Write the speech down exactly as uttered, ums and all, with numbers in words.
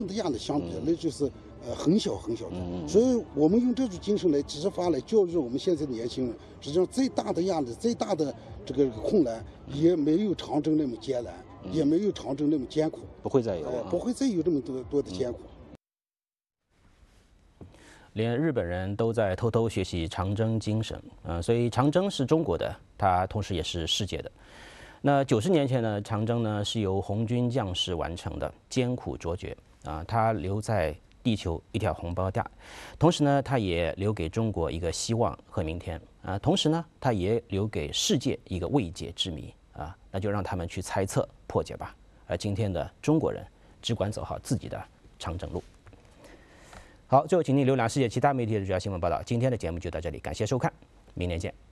的样子相比，那就是呃很小很小的。所以我们用这种精神来执法来教育我们现在的年轻人。实际上，最大的样子、最大的这个困难，也没有长征那么艰难，也没有长征那么艰苦。 不会再有， 呃，不会再有这么多多的艰苦。 连日本人都在偷偷学习长征精神，嗯、呃，所以长征是中国的，它同时也是世界的。那九十年前呢，长征呢是由红军将士完成的，艰苦卓绝啊，它留在地球一条红包带，同时呢，它也留给中国一个希望和明天啊，同时呢，它也留给世界一个未解之谜啊，那就让他们去猜测破解吧。而今天的中国人只管走好自己的长征路。好，最后请您浏览世界其他媒体的主要新闻报道。今天的节目就到这里，感谢收看，明年见。